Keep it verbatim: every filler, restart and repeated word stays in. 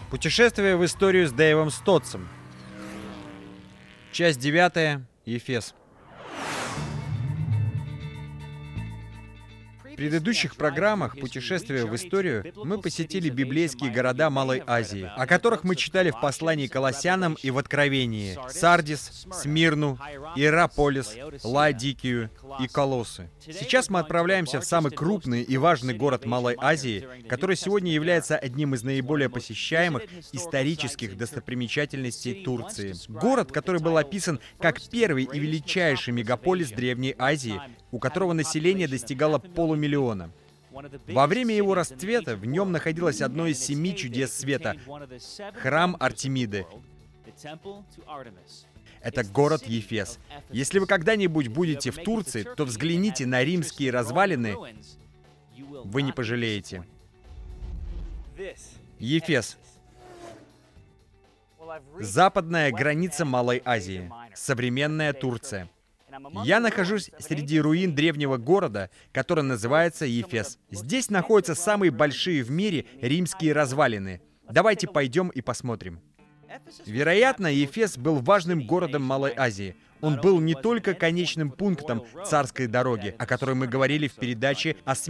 Путешествие в историю с Дэйвом Стотсом. Часть девятая. Ефес. В предыдущих программах «Путешествия в историю» мы посетили библейские города Малой Азии, о которых мы читали в послании к Колоссянам и в Откровении: Сардис, Смирну, Иераполис, Лаодикию и Колоссы. Сейчас мы отправляемся в самый крупный и важный город Малой Азии, который сегодня является одним из наиболее посещаемых исторических достопримечательностей Турции. Город, который был описан как первый и величайший мегаполис Древней Азии, у которого население достигало полумиллиона. Во время его расцвета в нем находилось одно из семи чудес света — храм Артемиды. Это город Ефес. Если вы когда-нибудь будете в Турции, то взгляните на римские развалины, вы не пожалеете. Ефес. Западная граница Малой Азии. Современная Турция. Я нахожусь среди руин древнего города, который называется Ефес. Здесь находятся самые большие в мире римские развалины. Давайте пойдем и посмотрим. Вероятно, Ефес был важным городом Малой Азии. Он был не только конечным пунктом царской дороги, о которой мы говорили в передаче о